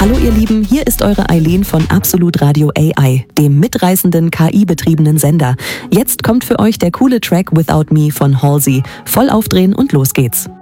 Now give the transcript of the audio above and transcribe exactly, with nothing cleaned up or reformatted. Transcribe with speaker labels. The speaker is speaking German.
Speaker 1: Hallo ihr Lieben, hier ist eure Eileen von Absolut Radio A I, dem mitreißenden K I-betriebenen Sender. Jetzt kommt für euch der coole Track Without Me von Halsey. Voll aufdrehen und los geht's.